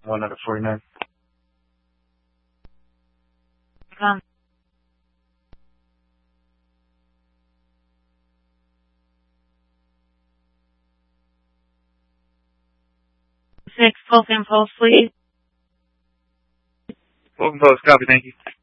1 out of 49. Come. 6, Pulse Impulse, please. Welcome, Post. Copy, thank you.